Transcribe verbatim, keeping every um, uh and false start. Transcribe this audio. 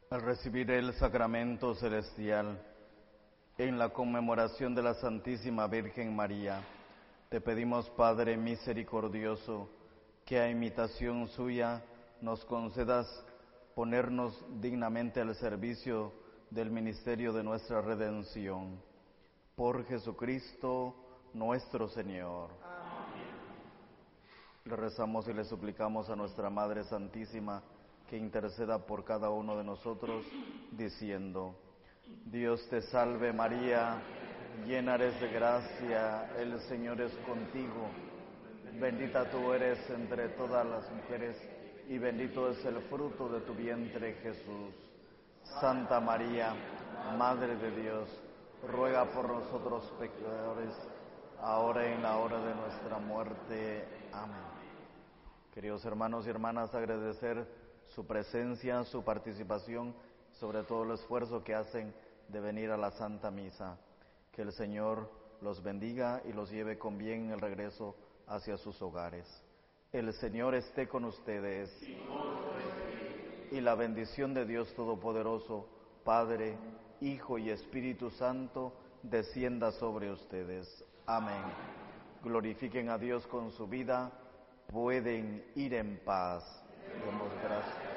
Al recibir el sacramento celestial, en la conmemoración de la Santísima Virgen María, te pedimos, Padre misericordioso, que a imitación suya nos concedas ponernos dignamente al servicio del ministerio de nuestra redención. Por Jesucristo nuestro Señor. Amén. Le rezamos y le suplicamos a nuestra Madre Santísima que interceda por cada uno de nosotros, diciendo: Dios te salve María, llena eres de gracia, el Señor es contigo. Bendita tú eres entre todas las mujeres, y bendito es el fruto de tu vientre, Jesús. Santa María, Madre de Dios, ruega por nosotros pecadores, ahora y en la hora de nuestra muerte. Amén. Queridos hermanos y hermanas, agradecer su presencia, su participación, sobre todo el esfuerzo que hacen de venir a la Santa Misa. Que el Señor los bendiga y los lleve con bien en el regreso hacia sus hogares. El Señor esté con ustedes. Y la bendición de Dios Todopoderoso, Padre, Hijo y Espíritu Santo, descienda sobre ustedes. Amén. Glorifiquen a Dios con su vida. Pueden ir en paz. Demos gracias.